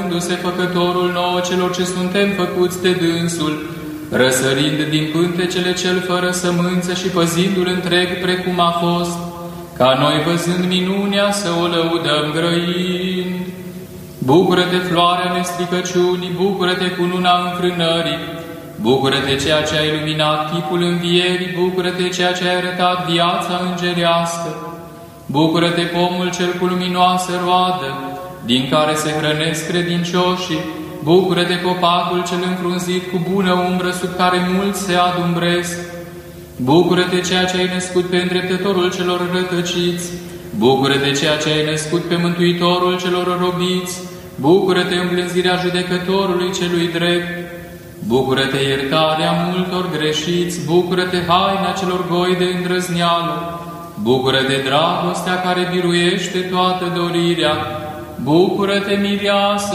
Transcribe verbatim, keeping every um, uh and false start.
făcându-se făcătorul nouă celor ce suntem făcuți de dânsul, răsărind din pântecele cel fără sămânță și păzindu-l întreg precum a fost, ca noi văzând minunea să o lăudăm grăind. Bucură-te, floarea nestricăciunii, bucură-te, cununa înfrânării, bucură-te, ceea ce ai luminat chipul învierii, bucură-te, ceea ce ai arătat viața îngerească, bucură-te, pomul cel cu luminoasă roadă, din care se hrănesc credincioșii, bucură-te, copacul cel înfrunzit cu bună umbră, sub care mulți se adumbresc, bucură-te, ceea ce ai născut pe îndreptătorul celor rătăciți, bucură-te, ceea ce ai născut pe mântuitorul celor robiți, bucură-te, îmblânzirea judecătorului celui drept, bucură-te, iertarea multor greșiți, bucură-te, haina celor goi de îndrăzneală, bucură-te, dragostea care biruiește toată dorirea, bucură-te, mireasă